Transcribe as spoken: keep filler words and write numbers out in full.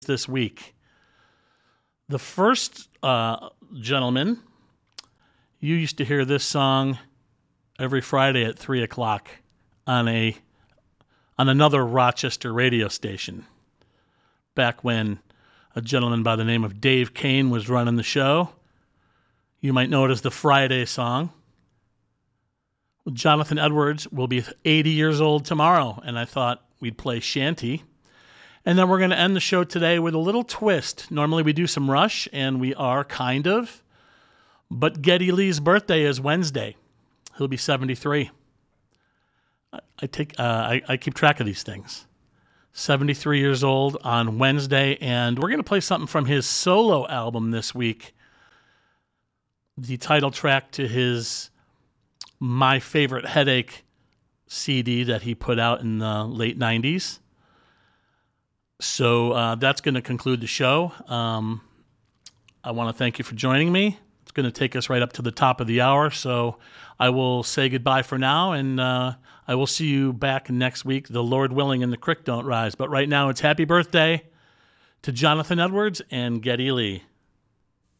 this week. The first uh, gentleman, you used to hear this song every Friday at three o'clock on a on another Rochester radio station. Back when a gentleman by the name of Dave Kane was running the show. You might know it as the Friday song. Jonathan Edwards will be eighty years old tomorrow, and I thought we'd play Shanty. And then we're going to end the show today with a little twist. Normally we do some Rush, and we are kind of. But Geddy Lee's birthday is Wednesday. He'll be seventy-three. I, I take uh, I, I keep track of these things. seventy-three years old on Wednesday, and we're going to play something from his solo album this week. The title track to his My Favorite Headache C D that he put out in the late nineties. So uh, that's going to conclude the show. Um, I want to thank you for joining me. It's going to take us right up to the top of the hour, so I will say goodbye for now, and uh, I will see you back next week, the Lord willing and the creek don't rise. But right now it's happy birthday to Jonathan Edwards and Geddy Lee.